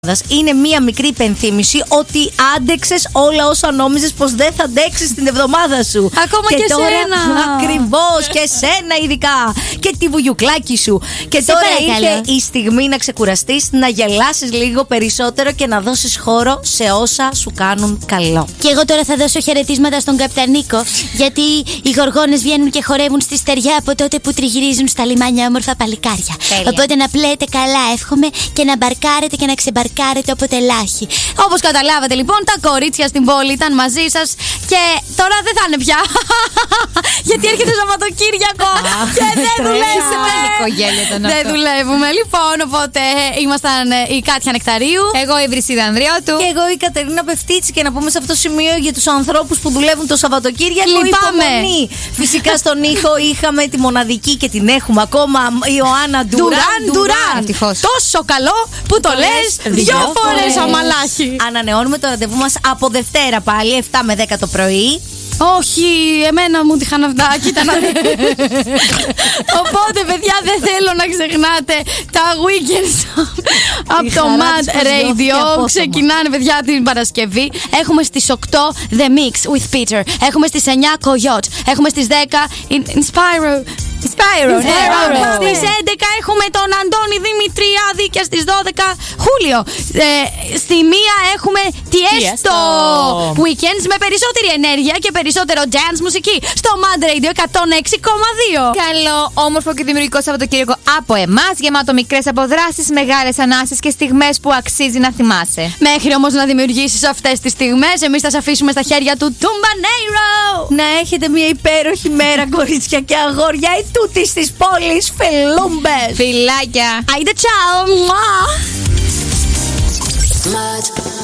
Είναι μία μικρή υπενθύμηση ότι άντεξες όλα όσα νόμιζες πως δεν θα αντέξεις την εβδομάδα σου. Ακόμα και τώρα, σένα. Ακριβώς, και σένα ειδικά. Και τη βουγιουκλάκι σου. Και τώρα ήρθε η στιγμή να ξεκουραστείς, να γελάσεις λίγο περισσότερο και να δώσεις χώρο σε όσα σου κάνουν καλό. Και εγώ τώρα θα δώσω χαιρετίσματα στον Καπτανίκο, γιατί οι γοργόνες βγαίνουν και χορεύουν στη στεριά από τότε που τριγυρίζουν στα λιμάνια όμορφα παλικάρια. Τέλεια. Οπότε να πλέετε καλά, εύχομαι, και να μπαρκάρετε και να ξεμπαρκάρετε όποτε λάχει. Όπως καταλάβατε λοιπόν, τα κορίτσια στην πόλη ήταν μαζί σας και τώρα δεν θα είναι πια. Γιατί έρχεται Σαββατοκύριακο και δεν δουλεύουμε. Δεν δουλεύουμε. Λοιπόν, οπότε ήμασταν η Κάτια Νεκταρίου, εγώ η Βρυσίδα Ανδριώτου και εγώ η Κατερίνα Πευτίτση. Και να πούμε σε αυτό το σημείο για τους ανθρώπους που δουλεύουν το Σαββατοκύριακο, υπομονή. Φυσικά στον ήχο είχαμε τη μοναδική και την έχουμε ακόμα, η Ιωάννα Ντουράν. Τόσο καλό που το λες δυο φορές, αμαλάχη. Ανανεώνουμε το ραντεβού μας από Δευτέρα πάλι, 7 με 10 το πρωί. Όχι, εμένα μου τυχαν αυτά, κοίτα να δείτε. Οπότε, παιδιά, δεν θέλω να ξεχνάτε τα weekends από το Mad Radio. Ξεκινάνε, παιδιά, την Παρασκευή. Έχουμε στις 8 The Mix with Peter. Έχουμε στις 9 Coyote. Έχουμε στις 10 Inspiro. Στις 11 έχουμε τον Αντώνη Δημητριάδη και στις 12 Χούλιο. Στη 1 έχουμε Tiesto Weekends με περισσότερη ενέργεια και περισσότερο dance μουσική στο Mad Radio 106,2. Καλό, όμορφο και δημιουργικό Σαββατοκύριακο από εμάς, γεμάτο μικρές αποδράσεις, μεγάλες ανάσες και στιγμές που αξίζει να θυμάσαι. Μέχρι όμως να δημιουργήσεις αυτές τις στιγμές, εμείς θα σε αφήσουμε στα χέρια του Τουμπανέιρο. Να έχετε μια υπέροχη μέρα, κορίτσια και αγόρια, η τούτης της πόλης. Φελούμπες. Φιλάκια. Άιντε, τσάου.